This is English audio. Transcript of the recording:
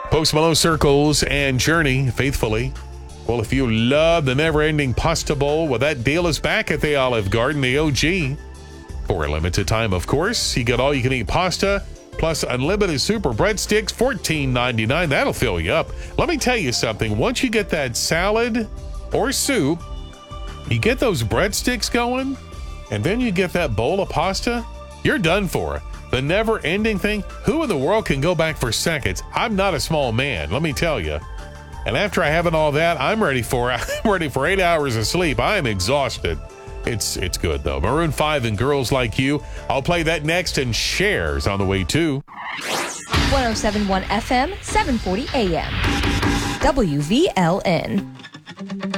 Post Malone Circles and Journey, Faithfully. Well, if you love the never-ending pasta bowl, well, that deal is back at the Olive Garden, the OG. For a limited time, of course. You get all-you-can-eat pasta, plus unlimited super breadsticks, $14.99. That'll fill you up. Let me tell you something. Once you get that salad or soup, you get those breadsticks going, and then you get that bowl of pasta, you're done for. The never-ending thing, who in the world can go back for seconds? I'm not a small man, let me tell you. And after I have all that, I'm ready for 8 hours of sleep. I am exhausted. It's good, though. Maroon 5 and Girls Like You. I'll play that next, and Shares on the way, too. 107.1 FM, 740 AM. WVLN.